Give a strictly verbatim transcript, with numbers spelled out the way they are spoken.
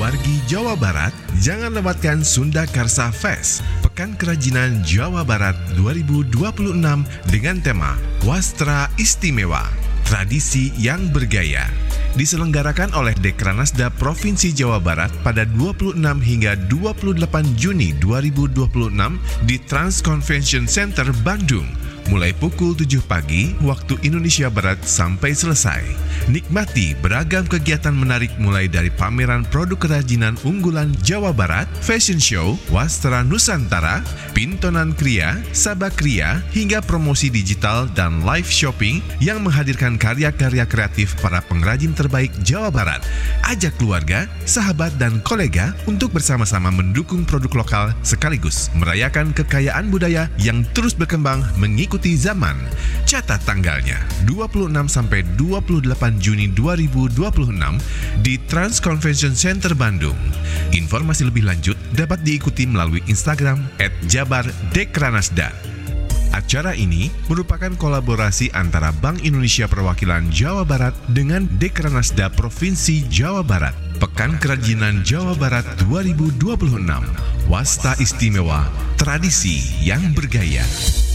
Wargi Jawa Barat, jangan lewatkan Sunda Karsa Fest, Pekan Kerajinan Jawa Barat dua ribu dua puluh enam dengan tema Wastra Istimewa, Tradisi yang Bergaya. Diselenggarakan oleh Dekranasda Provinsi Jawa Barat pada dua puluh enam hingga dua puluh delapan Juni dua ribu dua puluh enam di Trans Convention Center Bandung, mulai pukul tujuh pagi waktu Indonesia Barat sampai selesai. Nikmati beragam kegiatan menarik mulai dari pameran produk kerajinan unggulan Jawa Barat, fashion show, Wastra Nusantara, Pintonan Kria, Sabakria, hingga promosi digital dan live shopping yang menghadirkan karya-karya kreatif para pengrajin terbaik Jawa Barat. Ajak keluarga, sahabat, dan kolega untuk bersama-sama mendukung produk lokal sekaligus merayakan kekayaan budaya yang terus berkembang mengikuti zaman. Catat tanggalnya, dua puluh enam sampai dua puluh delapan Juni dua ribu dua puluh enam di Trans Convention Center Bandung. Informasi lebih lanjut dapat diikuti melalui Instagram et jabar dekranasda. Acara ini merupakan kolaborasi antara Bank Indonesia Perwakilan Jawa Barat dengan Dekranasda Provinsi Jawa Barat. Pekan Kerajinan Jawa Barat dua ribu dua puluh enam, Wastra Istimewa, Tradisi yang Bergaya.